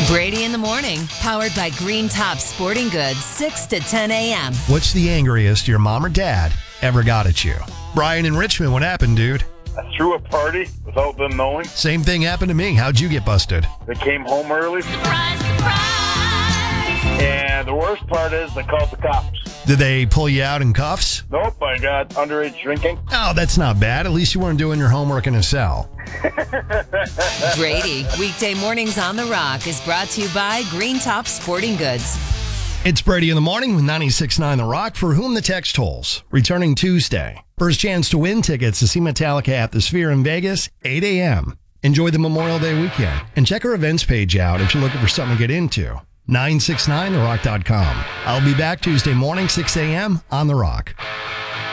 Brady in the morning, powered by Green Top Sporting Goods, 6 to 10 a.m. What's the angriest your mom or dad ever got at you? Brian in Richmond, what happened, dude? I threw a party without them knowing. Same thing happened to me. How'd you get busted? They came home early. Surprise, surprise! And the worst part is they called the cops. Did they pull you out in cuffs? Nope, I got underage drinking. Oh, that's not bad. At least you weren't doing your homework in a cell. Brady, weekday mornings on The Rock is brought to you by Green Top Sporting Goods. It's Brady in the morning with 96.9 The Rock, for whom the text tolls. Returning Tuesday. First chance to win tickets to see Metallica at the Sphere in Vegas, 8 a.m. Enjoy the Memorial Day weekend. And check our events page out if you're looking for something to get into. 969therock.com. I'll be back Tuesday morning, 6 a.m. on The Rock.